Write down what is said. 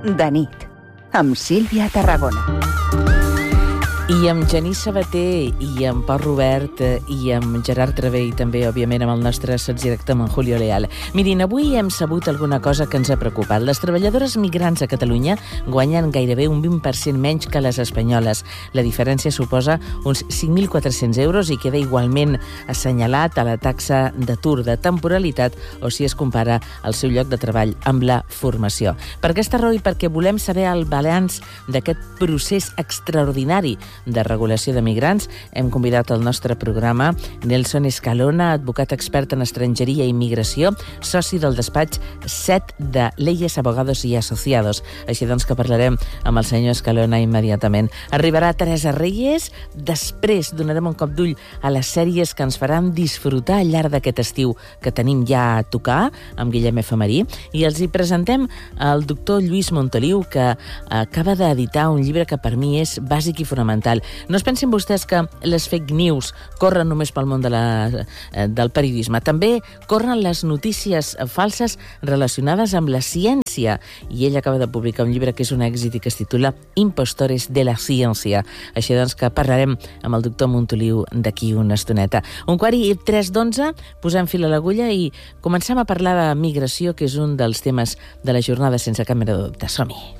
de nit, amb Sílvia Tarragona. I amb Genís Sabater, i amb Pau Robert, i amb Gerard Travé, i també, òbviament, amb el nostre sotsdirector, amb en Julio Leal. Mirin, avui hem sabut alguna cosa que ens ha preocupat. Les treballadores migrants a Catalunya guanyen gairebé un 20% menys que les espanyoles. La diferència suposa uns 5.400 euros i queda igualment assenyalat a la taxa d'atur de temporalitat o si es compara el seu lloc de treball amb la formació. Per aquesta raó i perquè volem saber el balanç d'aquest procés extraordinari de regulació de migrants, hem convidat al nostre programa Nelson Escalona, advocat expert en estrangeria i immigració, soci del despatx 7 de Leyes, Abogados i Asociados. Així doncs que parlarem amb el senyor Escalona immediatament. Arribarà Teresa Reyes, després donarem un cop d'ull a les sèries que ens faran disfrutar al llarg d'aquest estiu que tenim ja a tocar, amb Guillem Efemerí, i els hi presentem el doctor Lluís Montoliu, que acaba d'editar un llibre que per mi és bàsic i fonamental. No es pensin vostès que les fake news corren només pel món del periodisme. També corren les notícies falses relacionades amb la ciència. I ell acaba de publicar un llibre que és un èxit i que es titula Impostores de la ciència. Així doncs que parlarem amb el doctor Montoliu d'aquí una estoneta. 1:45, posem fil a l'agulla i comencem a parlar de migració, que és un dels temes de la jornada sense cap mena de dubte. Som-hi!